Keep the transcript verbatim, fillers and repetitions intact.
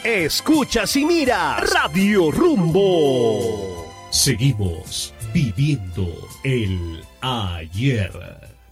Escuchas y miras Radio Rumbo. Seguimos viviendo el ayer.